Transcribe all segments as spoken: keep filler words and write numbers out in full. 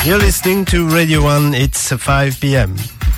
You're listening to Radio one, it's five p.m.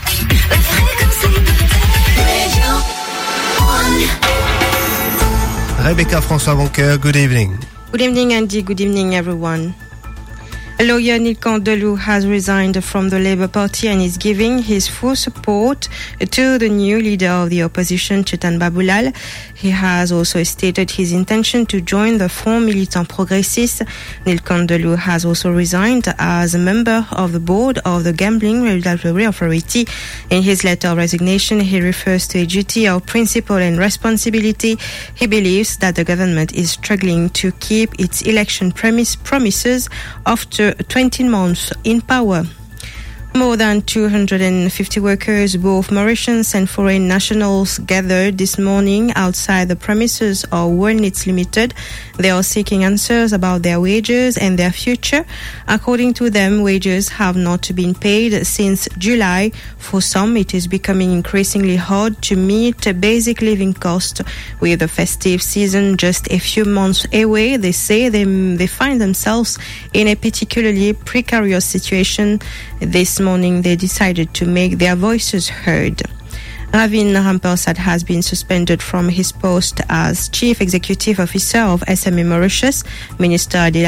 Rebecca François Boncoeur, good evening. Good evening, Andy. Good evening, everyone. Lawyer Neil Candelou has resigned from the Labour Party and is giving his full support to the new leader of the opposition, Chetan Babulal. He has also stated his intention to join the Front Militant Progressiste. Neil Candelou has also resigned as a member of the board of the Gambling Regulatory Authority. In his letter of resignation, he refers to a duty of principle and responsibility. He believes that the government is struggling to keep its election premise promises after twenty months in power. More than two hundred fifty workers, both Mauritians and foreign nationals, gathered this morning outside the premises of World Needs Limited. They are seeking answers about their wages and their future. According to them, wages have not been paid since July. For some, it is becoming increasingly hard to meet basic living costs. With the festive season just a few months away, they say they, they find themselves in a particularly precarious situation. This morning, they decided to make their voices heard. Ravin Rampersad has been suspended from his post as Chief Executive Officer of S M E Mauritius. Minister Adel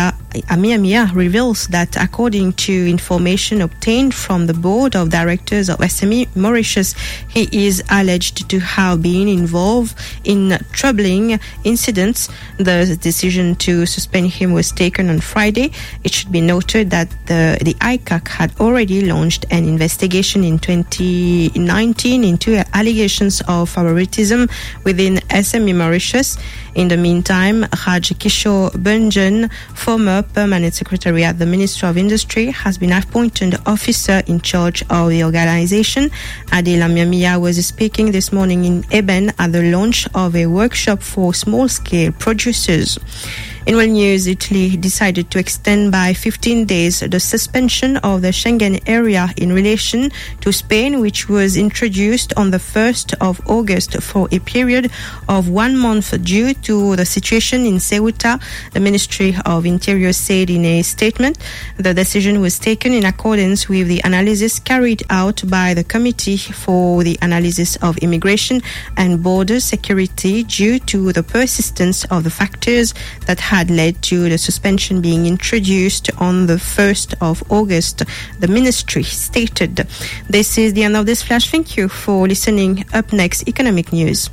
Amiamia reveals that according to information obtained from the Board of Directors of S M E Mauritius, he is alleged to have been involved in troubling incidents. The decision to suspend him was taken on Friday. It should be noted that the, the I C A C had already launched an investigation in twenty nineteen into allegations of favoritism within S M E Mauritius. In the meantime, Raj Kishore Bunjan, former permanent secretary at the Ministry of Industry, has been appointed officer in charge of the organization. Adel Amiamia was speaking this morning in Eben at the launch of a workshop for small-scale producers. In world news, Italy decided to extend by fifteen days the suspension of the Schengen area in relation to Spain, which was introduced on the first of August for a period of one month due to the situation in Ceuta. The Ministry of Interior said in a statement the decision was taken in accordance with the analysis carried out by the Committee for the Analysis of Immigration and Border Security due to the persistence of the factors that had had led to the suspension being introduced on the first of August, the ministry stated. This is the end of this flash. Thank you for listening. Up next, economic news.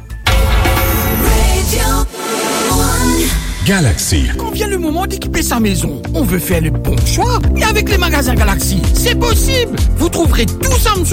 Galaxy. Quand vient le moment d'équiper sa maison, on veut faire le bon choix. Et avec les magasins Galaxy, c'est possible. Vous trouverez tout ça, monsieur.